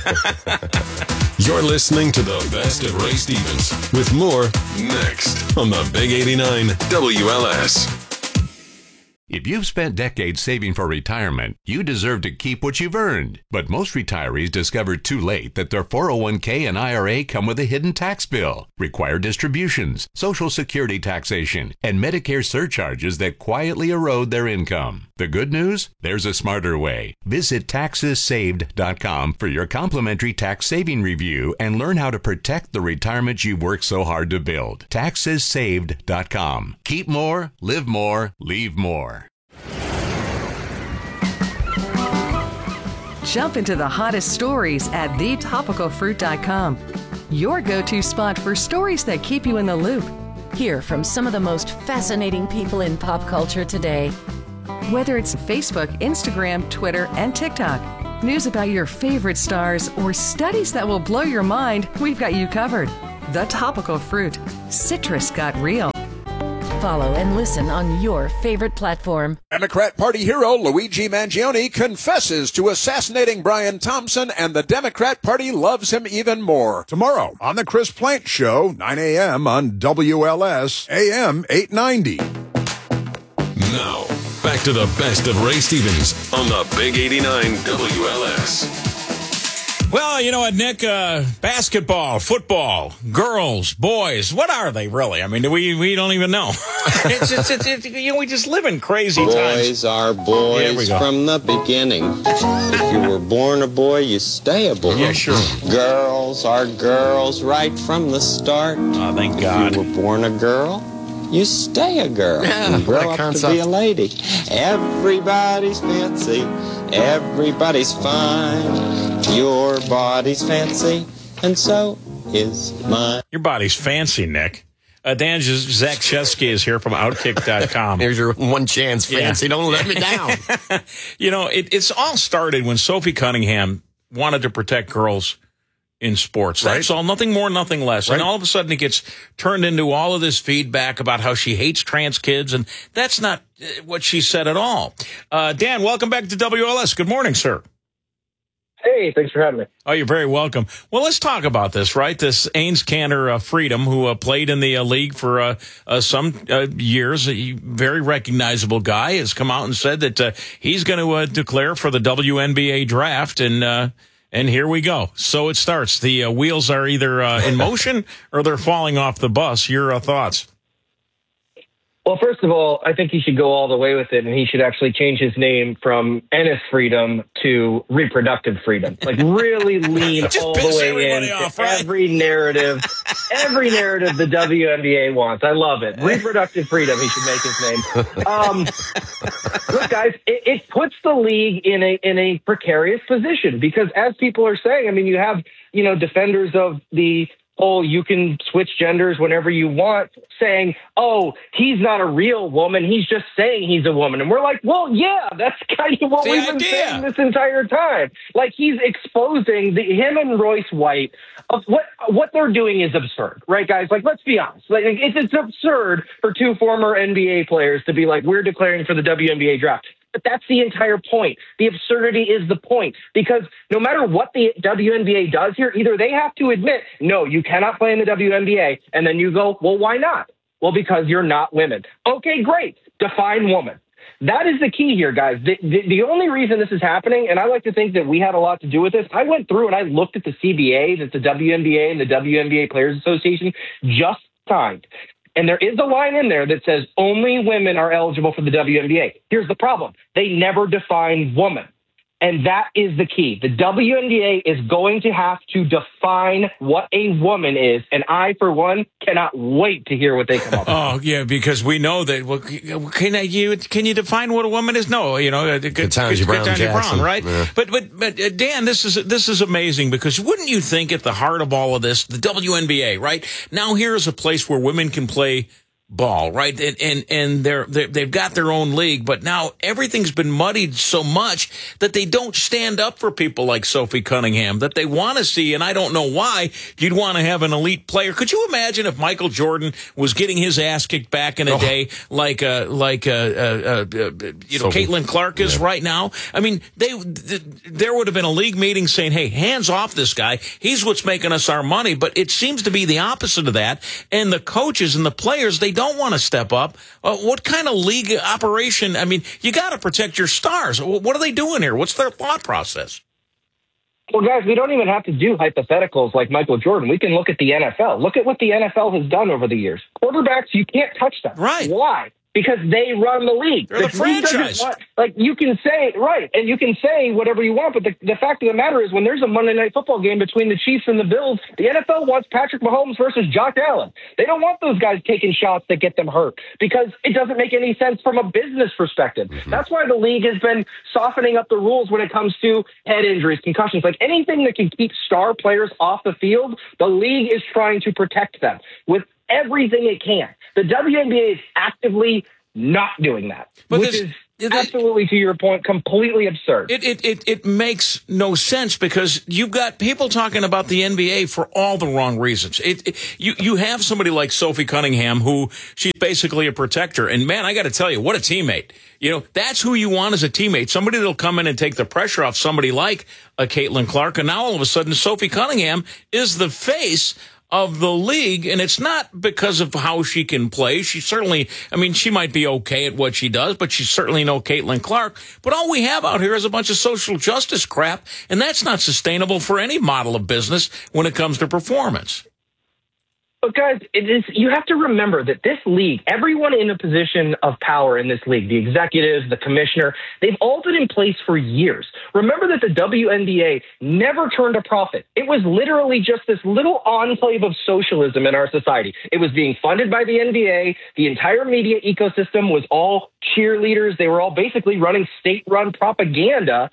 You're listening to the best of Ray Stevens with more next on the Big eighty-nine W L S. If you've spent decades saving for retirement, you deserve to keep what you've earned. But most retirees discover too late that their four oh one k and I R A come with a hidden tax bill, required distributions, Social Security taxation, and Medicare surcharges that quietly erode their income. The good news? There's a smarter way. Visit taxes saved dot com for your complimentary tax saving review and learn how to protect the retirement you've worked so hard to build. taxes saved dot com. Keep more, live more, leave more. Jump into the hottest stories at the topical fruit dot com. Your go-to spot for stories that keep you in the loop. Hear from some of the most fascinating people in pop culture today. Whether it's Facebook, Instagram, Twitter, and TikTok, news about your favorite stars, or studies that will blow your mind, we've got you covered. The Topical Fruit. Citrus got real. Follow and listen on your favorite platform. Democrat Party hero Luigi Mangione confesses to assassinating Brian Thompson, and the Democrat Party loves him even more. Tomorrow on The Chris Plante Show, nine a.m. on W L S, A M eight ninety. Now, back to the best of Ray Stevens on the Big eighty-nine W L S. Well, you know what, Nick? Uh, basketball, football, girls, boys. What are they really? I mean, we we don't even know. it's, it's, it's, it's you know, we just live in crazy boys times. Boys are boys from the beginning. If you were born a boy, you stay a boy. Yeah, sure. Girls are girls right from the start. Oh, thank God. If you were born a girl, you stay a girl Yeah, and grow what a up to be a lady. Everybody's fancy. Everybody's fine. Your body's fancy, and so is mine. Your body's fancy, Nick. Uh, Dan Zakshevsky is here from Outkick dot com. Here's your one chance, fancy. Yeah. Don't let me down. You know, it, it's all started when Sophie Cunningham wanted to protect girls in sports. That's right. all, nothing more, nothing less. Right. And all of a sudden it gets turned into all of this feedback about how she hates trans kids, and that's not what she said at all. Uh, Dan, welcome back to W L S. Good morning, sir. Hey, thanks for having me. Oh, you're very welcome. Well, let's talk about this, right? This Ains Cantor uh, Freedom, who uh, played in the uh, league for uh, uh, some uh, years, a very recognizable guy, has come out and said that uh, he's going to uh, declare for the W N B A draft, and uh, and here we go. So it starts. The uh, wheels are either uh, in motion or they're falling off the bus. Your uh, thoughts? Well, first of all, I think he should go all the way with it, and he should actually change his name from Ennis Freedom to Reproductive Freedom. Like, really lean all the way in off, right? every narrative, every narrative the W N B A wants. I love it. Reproductive Freedom, he should make his name. Um, look, guys, it, it puts the league in a in a precarious position because, as people are saying, I mean, you have, you know, defenders of the oh, you can switch genders whenever you want, saying, oh, he's not a real woman. He's just saying he's a woman. And we're like, well, yeah, that's kind of what the we've idea. been saying this entire time. Like, he's exposing the, him and Royce White of what what they're doing is absurd, right, guys? Like, let's be honest. Like, it's, it's absurd for two former N B A players to be like, we're declaring for the W N B A draft. But that's the entire point. The absurdity is the point, because no matter what the W N B A does here, either they have to admit, no, you cannot play in the W N B A. And then you go, well, why not? Well, because you're not women. Okay, great. Define woman. That is the key here, guys. The, the, the only reason this is happening, and I like to think that we had a lot to do with this, I went through and I looked at the C B A that the W N B A and the W N B A Players Association just signed. And there is a line in there that says only women are eligible for the W N B A. Here's the problem. They never define woman. And that is the key. The W N B A is going to have to define what a woman is. And I, for one, cannot wait to hear what they come up with. Oh, yeah, because we know that. Well, can you can you define what a woman is? No, you know, Ketanji Brown, Brown, right? Yeah. But but but uh, Dan, this is this is amazing, because wouldn't you think at the heart of all of this, the W N B A, right? Now here is a place where women can play ball, right? And and, and they're, they're they've got their own league, but now everything's been muddied so much that they don't stand up for people like Sophie Cunningham that they want to see. And I don't know why you'd want to have an elite player. Could you imagine if Michael Jordan was getting his ass kicked back in a oh. day like uh like uh, uh, uh, uh you know Sophie. Caitlin Clark is yeah. right now? I mean, they th- there would have been a league meeting saying, "Hey, hands off this guy. He's what's making us our money." But it seems to be the opposite of that. And the coaches and the players, they don't don't want to step up. Uh, what kind of league operation? I mean, you got to protect your stars. What are they doing here? What's their thought process? Well, guys, we don't even have to do hypotheticals like Michael Jordan. We can look at the N F L. Look at what the N F L has done over the years. Quarterbacks, you can't touch them. Right. Why? Because they run the league. They're the, the franchise. Want, like, you can say, right, and you can say whatever you want, but the, the fact of the matter is when there's a Monday Night Football game between the Chiefs and the Bills, the N F L wants Patrick Mahomes versus Josh Allen. They don't want those guys taking shots that get them hurt because it doesn't make any sense from a business perspective. Mm-hmm. That's why the league has been softening up the rules when it comes to head injuries, concussions, like anything that can keep star players off the field, the league is trying to protect them with everything it can. The W N B A is actively not doing that, but which this, is absolutely, to your point, completely absurd. It, it it it makes no sense because you've got people talking about the N B A for all the wrong reasons. It, it you you have somebody like Sophie Cunningham who she's basically a protector, and man, I got to tell you, what a teammate! You know, that's who you want as a teammate. Somebody that'll come in and take the pressure off somebody like a Caitlin Clark, and now all of a sudden, Sophie Cunningham is the face of the league, and it's not because of how she can play. She certainly, I mean, she might be okay at what she does, but she's certainly no Caitlin Clark. But all we have out here is a bunch of social justice crap, and that's not sustainable for any model of business when it comes to performance. But guys, it is, you have to remember that this league, everyone in a position of power in this league, the executives, the commissioner, they've all been in place for years. Remember that the W N B A never turned a profit. It was literally just this little enclave of socialism in our society. It was being funded by the N B A. The entire media ecosystem was all cheerleaders. They were all basically running state-run propaganda.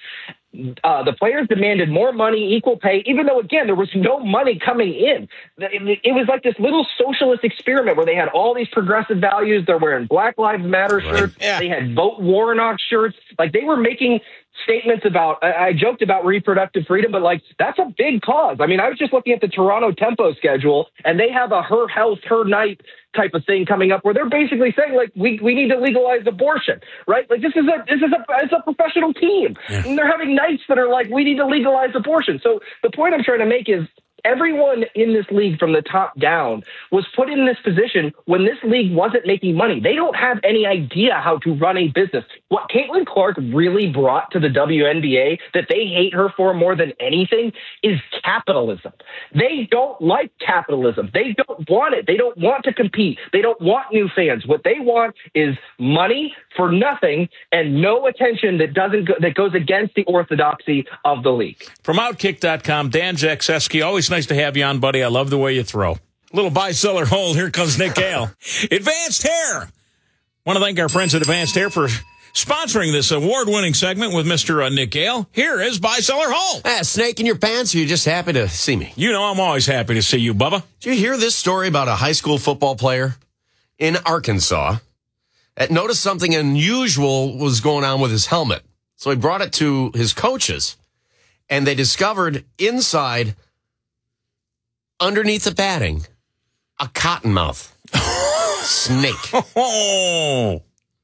Uh, the players demanded more money, equal pay, even though, again, there was no money coming in. It, it was like this little socialist experiment where they had all these progressive values. They're wearing Black Lives Matter shirts. Right. Yeah. They had Vote Warnock shirts. Like, they were making statements about, I, I joked about reproductive freedom, but like, that's a big cause. I mean, I was just looking at the Toronto Tempo schedule, and they have a Her Health, Her Night type of thing coming up where they're basically saying, like, we, we need to legalize abortion, right? Like, this is a, this is a, it's a professional team. Yeah. And they're having nights that are like, we need to legalize abortion. So the point I'm trying to make is, everyone in this league from the top down was put in this position when this league wasn't making money. They don't have any idea how to run a business. What Caitlin Clark really brought to the W N B A that they hate her for more than anything is capitalism. They don't like capitalism. They don't want it. They don't want to compete. They don't want new fans. What they want is money for nothing and no attention that doesn't go, that goes against the orthodoxy of the league. From Outkick dot com, Dan Jackseski, always nice to have you on, buddy. I love the way you throw. Little buy-seller hole. Here comes Nick Gale. Advanced Hair. Want to thank our friends at Advanced Hair for sponsoring this award-winning segment with Mister Uh, Nick Gale. Here is buy-seller hole. Ah, snake in your pants, or you just happy to see me? You know I'm always happy to see you, Bubba. Did you hear this story about a high school football player in Arkansas that noticed something unusual was going on with his helmet? So he brought it to his coaches, and they discovered inside, underneath the padding, a cottonmouth snake. Oh.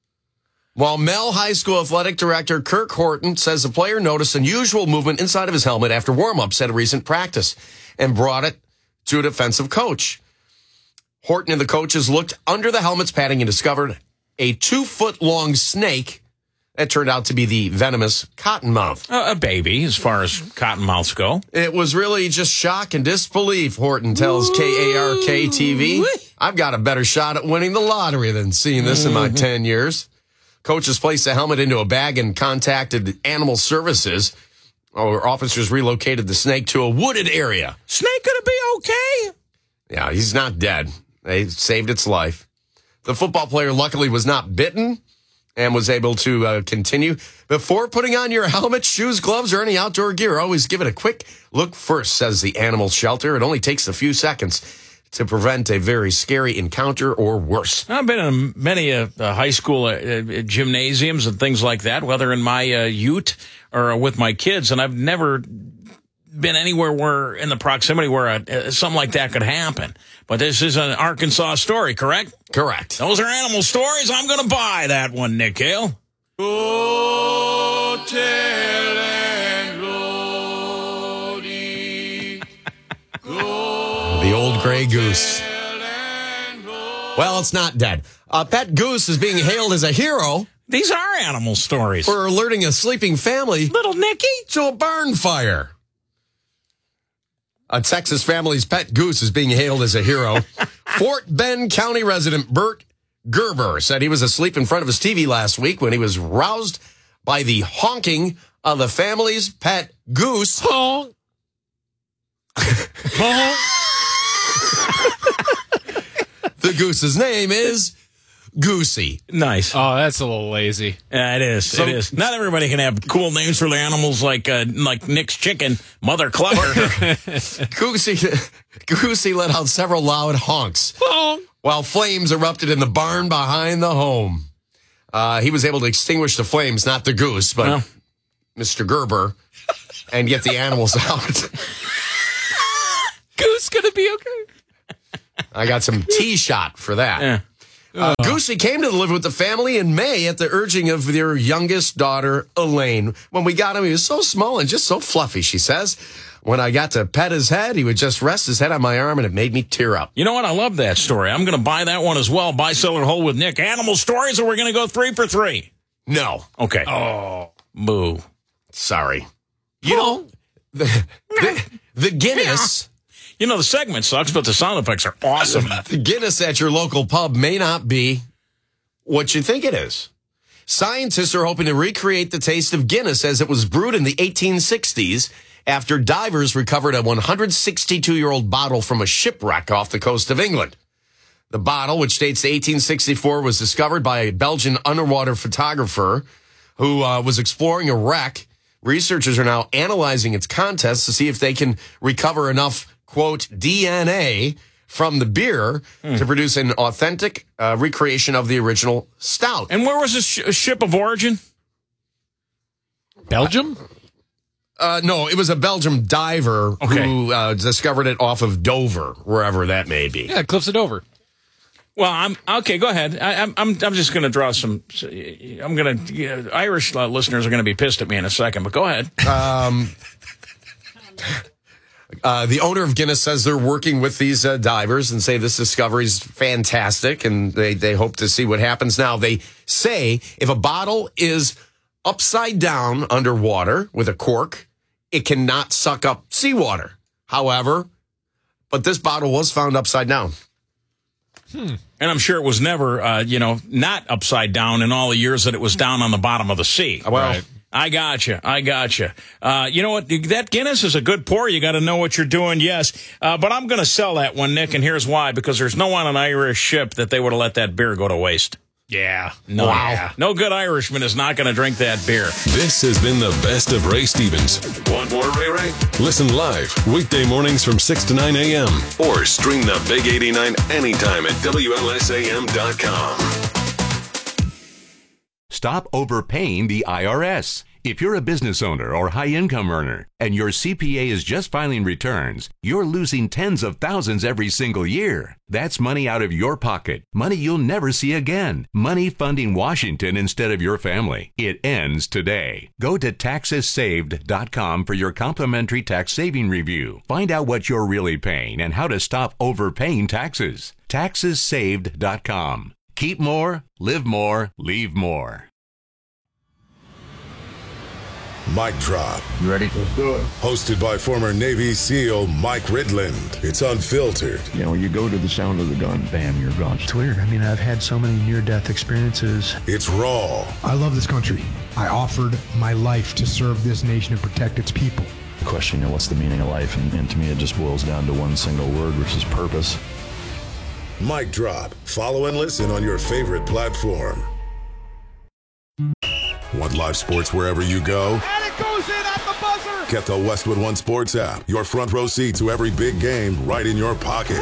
While Mel High School athletic director Kirk Horton says the player noticed unusual movement inside of his helmet after warm-ups at a recent practice and brought it to a defensive coach. Horton and the coaches looked under the helmet's padding and discovered a two-foot-long snake that turned out to be the venomous cottonmouth. Uh, a baby, as far as cottonmouths go. It was really just shock and disbelief, Horton tells K A R K T V. I've got a better shot at winning the lottery than seeing this mm-hmm. in my ten years. Coaches placed the helmet into a bag and contacted Animal Services. Our officers relocated the snake to a wooded area. Snake gonna be okay? Yeah, he's not dead. They saved its life. The football player luckily was not bitten and was able to uh, continue. Before putting on your helmet, shoes, gloves, or any outdoor gear, always give it a quick look first, says the animal shelter. It only takes a few seconds to prevent a very scary encounter or worse. I've been in many uh, uh, high school uh, uh, gymnasiums and things like that, whether in my uh, ute or uh, with my kids, and I've never been anywhere where in the proximity where a, uh, something like that could happen. But this is an Arkansas story, correct? Correct. Those are animal stories. I'm going to buy that one, Nick Hale. Go tell and glory. The old gray goose. Well, it's not dead. A pet goose is being hailed as a hero. These are animal stories. For alerting a sleeping family. Little Nicky? To a barn fire. A Texas family's pet goose is being hailed as a hero. Fort Bend County resident Bert Gerber said he was asleep in front of his T V last week when he was roused by the honking of the family's pet goose. Honk. Honk. The goose's name is Goosey. Nice. Oh, that's a little lazy. Yeah, it is. So- it is. Not everybody can have cool names for their animals like uh, like Nick's chicken, Mother Clucker. Goosey, Goosey let out several loud honks while flames erupted in the barn behind the home. Uh, he was able to extinguish the flames, not the goose, but Well. Mister Gerber, and get the animals out. Goose gonna be okay. I got some tea shot for that. Yeah. Uh, Goosey came to live with the family in May at the urging of their youngest daughter, Elaine. When we got him, he was so small and just so fluffy, she says. When I got to pet his head, he would just rest his head on my arm, and it made me tear up. You know what? I love that story. I'm going to buy that one as well. Buy, sell, or hold with Nick. Animal stories, or we're going to go three for three? No. Okay. Oh. Boo. Sorry. You know, the, the, the Guinness... You know, the segment sucks, but the sound effects are awesome. The Guinness at your local pub may not be what you think it is. Scientists are hoping to recreate the taste of Guinness as it was brewed in the eighteen sixties after divers recovered a one hundred sixty-two-year-old bottle from a shipwreck off the coast of England. The bottle, which dates to eighteen sixty-four, was discovered by a Belgian underwater photographer who uh, was exploring a wreck. Researchers are now analyzing its contents to see if they can recover enough, quote, D N A from the beer Hmm. to produce an authentic uh, recreation of the original stout. And where was this sh- ship of origin? Belgium? Uh, no, it was a Belgian diver Okay. who uh, discovered it off of Dover, wherever that may be. Yeah, Cliffs of Dover. Well, I'm okay. Go ahead. I, I'm I'm I'm just going to draw some. I'm going to uh, Irish uh, listeners are going to be pissed at me in a second, but go ahead. Um, uh, the owner of Guinness says they're working with these uh, divers and say this discovery is fantastic, and they, they hope to see what happens. Now, they say if a bottle is upside down underwater with a cork, it cannot suck up seawater. However, but this bottle was found upside down. Hmm. And I'm sure it was never, uh, you know, not upside down in all the years that it was down on the bottom of the sea. Well, right. I gotcha. I gotcha. Uh, you know what? That Guinness is a good pour. You got to know what you're doing, yes. Uh, but I'm going to sell that one, Nick, and here's why. Because there's no one on an Irish ship that they would have let that beer go to waste. Yeah. No, Wow. no good Irishman is not going to drink that beer. This has been the best of Ray Stevens. Want more Ray Ray? Listen live weekday mornings from six to nine a.m. or stream the Big eighty-nine anytime at W L S A M dot com. Stop overpaying the I R S. If you're a business owner or high-income earner and your C P A is just filing returns, you're losing tens of thousands every single year. That's money out of your pocket, money you'll never see again, money funding Washington instead of your family. It ends today. Go to taxes saved dot com for your complimentary tax saving review. Find out what you're really paying and how to stop overpaying taxes. taxes saved dot com. Keep more, live more, leave more. Mic Drop. You ready? Let's do it. Hosted by former Navy SEAL Mike Ridland. It's unfiltered. You know, you go to the sound of the gun, bam, you're gone. It's weird. I mean, I've had so many near-death experiences. It's raw. I love this country. I offered my life to serve this nation and protect its people. The question, you know, what's the meaning of life? And, and to me, it just boils down to one single word, which is purpose. Mic Drop. Follow and listen on your favorite platform. Want live sports wherever you go? And it goes in at the buzzer! Get the Westwood One Sports app. Your front row seat to every big game right in your pocket.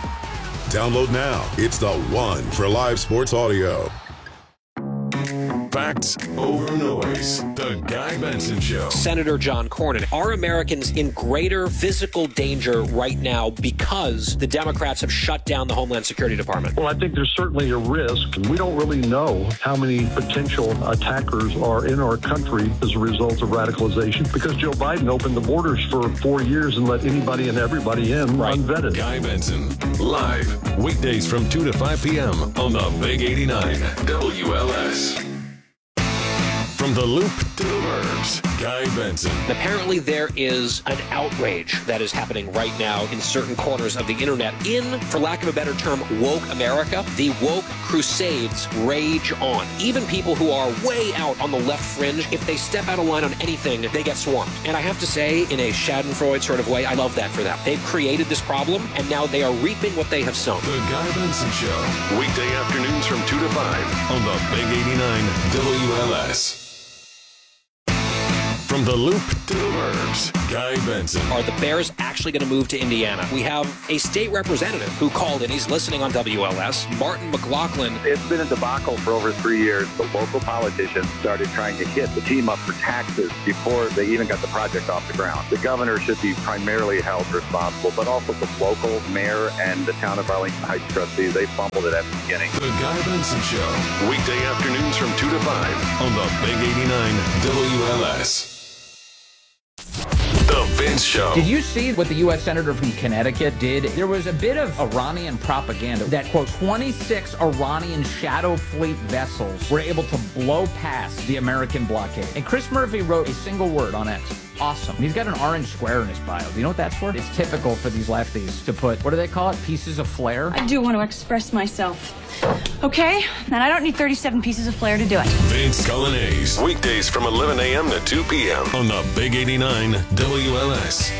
Download now. It's the one for live sports audio. Facts over noise. The Guy Benson Show. Senator John Cornyn, are Americans in greater physical danger right now because the Democrats have shut down the Homeland Security Department? Well, I think there's certainly a risk. We don't really know how many potential attackers are in our country as a result of radicalization because Joe Biden opened the borders for four years and let anybody and everybody in right. unvetted. Guy Benson, live, weekdays from two to five p.m. on the Big eighty-nine W L S. From the Loop to the Burbs, Guy Benson. Apparently there is an outrage that is happening right now in certain corners of the internet in, for lack of a better term, woke America. The woke crusades rage on. Even people who are way out on the left fringe, if they step out of line on anything, they get swarmed. And I have to say, in a Schadenfreude sort of way, I love that for them. They've created this problem, and now they are reaping what they have sown. The Guy Benson Show, weekday afternoons from two to five on the Big eighty-nine W L S. From the Loop to the Burbs, Guy Benson. Are the Bears actually going to move to Indiana? We have a state representative who called in. He's listening on W L S. Martin McLaughlin. It's been a debacle for over three years. The local politicians started trying to hit the team up for taxes before they even got the project off the ground. The governor should be primarily held responsible, but also the local mayor and the town of Arlington Heights trustees. They fumbled it at the beginning. The Guy Benson Show, weekday afternoons from two to five on the Big eighty-nine W L S. The Vince Show. Did you see what the U S Senator from Connecticut did? There was a bit of Iranian propaganda that, quote, twenty-six Iranian shadow fleet vessels were able to blow past the American blockade. And Chris Murphy wrote a single word on X. Awesome. He's got an orange square in his bio. Do you know what that's for? It's typical for these lefties to put, what do they call it? Pieces of flair? I do want to express myself. Okay? And I don't need thirty-seven pieces of flair to do it. Vince Colonnese, weekdays from eleven a.m. to two p.m. on the Big eighty-nine W L S.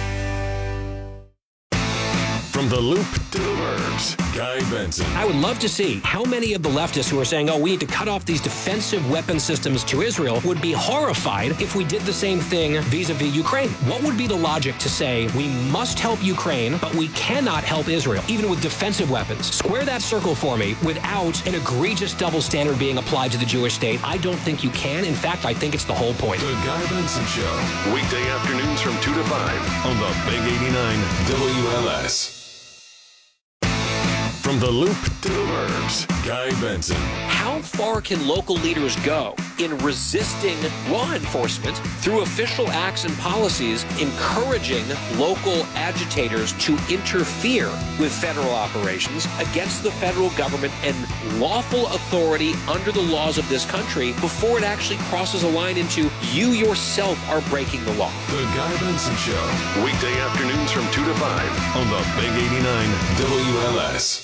From the Loop to the Burbs, Guy Benson. I would love to see how many of the leftists who are saying, oh, we need to cut off these defensive weapon systems to Israel would be horrified if we did the same thing vis-a-vis Ukraine. What would be the logic to say we must help Ukraine, but we cannot help Israel, even with defensive weapons? Square that circle for me without an egregious double standard being applied to the Jewish state. I don't think you can. In fact, I think it's the whole point. The Guy Benson Show, weekday afternoons from two to five on the Big eighty-nine W L S. From the Loop to the Burbs, Guy Benson. How far can local leaders go in resisting law enforcement through official acts and policies, encouraging local agitators to interfere with federal operations against the federal government and lawful authority under the laws of this country before it actually crosses a line into you yourself are breaking the law? The Guy Benson Show, weekday afternoons from two to five on the Big eighty-nine W L S.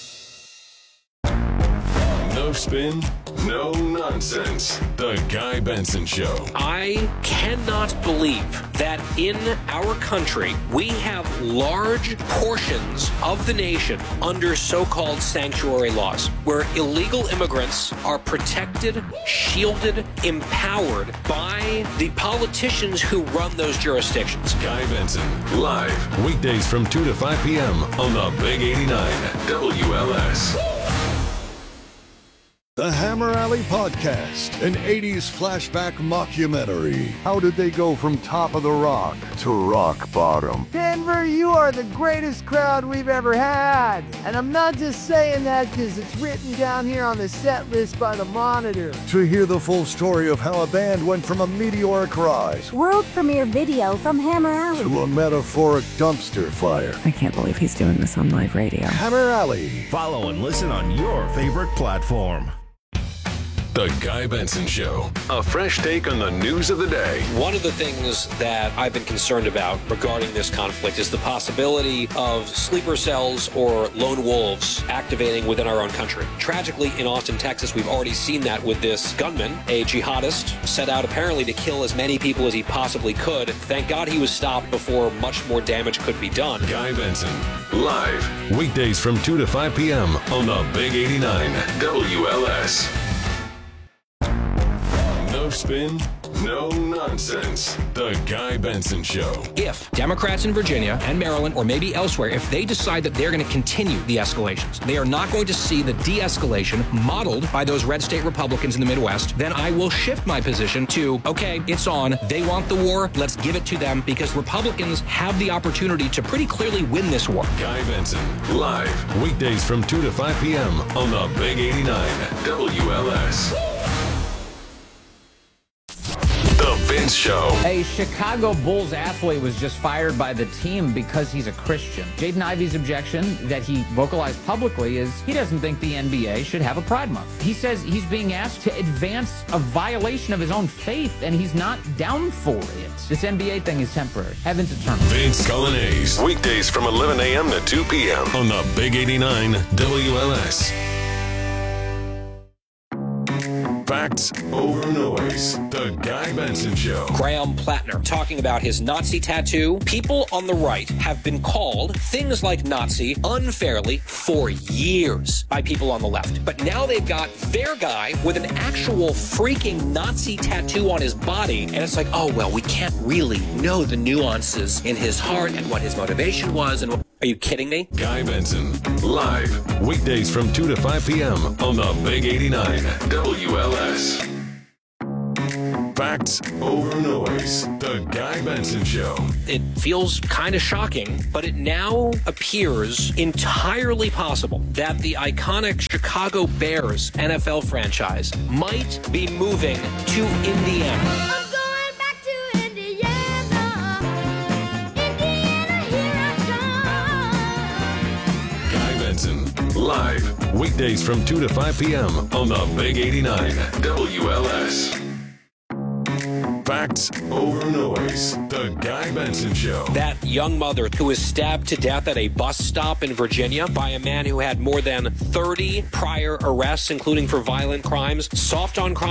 No spin, no nonsense. The Guy Benson Show. I cannot believe that in our country we have large portions of the nation under so-called sanctuary laws, where illegal immigrants are protected, shielded, empowered by the politicians who run those jurisdictions. Guy Benson, live, weekdays from two to five p.m. on the Big eighty-nine W L S. The Hammer Alley Podcast, an eighties flashback mockumentary. How did they go from top of the rock to rock bottom? Denver, you are the greatest crowd we've ever had. And I'm not just saying that because it's written down here on the set list by the Monitor. To hear the full story of how a band went from a meteoric rise, world premiere video from Hammer Alley, to a metaphoric dumpster fire. I can't believe he's doing this on live radio. Hammer Alley. Follow and listen on your favorite platform. The Guy Benson Show, a fresh take on the news of the day. One of the things that I've been concerned about regarding this conflict is the possibility of sleeper cells or lone wolves activating within our own country. Tragically, in Austin, Texas, we've already seen that with this gunman, a jihadist, set out apparently to kill as many people as he possibly could. Thank God he was stopped before much more damage could be done. Guy Benson, live, weekdays from two to five p.m. on the Big eighty-nine W L S. No spin, No nonsense. The Guy Benson Show. If Democrats in Virginia and Maryland, or maybe elsewhere, if they decide that they're going to continue the escalations, they are not going to see the de-escalation modeled by those red state Republicans in the Midwest, then I will shift my position to, okay, it's on. They want the war. Let's give it to them, because Republicans have the opportunity to pretty clearly win this war. Guy Benson, live, weekdays from two to five p.m. on the Big eighty-nine W L S. The Vince Show. A Chicago Bulls athlete was just fired by the team because he's a Christian. Jaden Ivey's objection that he vocalized publicly is he doesn't think the N B A should have a Pride Month. He says he's being asked to advance a violation of his own faith, and he's not down for it. This N B A thing is temporary. Heaven's eternal. Vince Cullinase, weekdays from eleven a.m. to two p.m. on the Big eighty-nine W L S. Facts over noise. The Guy Benson Show. Graham Plattner talking about his Nazi tattoo. People on the right have been called things like Nazi unfairly for years by people on the left. But now they've got their guy with an actual freaking Nazi tattoo on his body. And it's like, oh, well, we can't really know the nuances in his heart and what his motivation was. And are you kidding me? Guy Benson, live, weekdays from two to five p.m. on the Big eighty-nine W L S. Facts over noise. The Guy Benson Show. It feels kind of shocking, but it now appears entirely possible that the iconic Chicago Bears N F L franchise might be moving to Indiana. Live, weekdays from two to five p.m. on the Big eighty-nine W L S. Facts over noise. The Guy Benson Show. That young mother who was stabbed to death at a bus stop in Virginia by a man who had more than thirty prior arrests, including for violent crimes, soft on crime.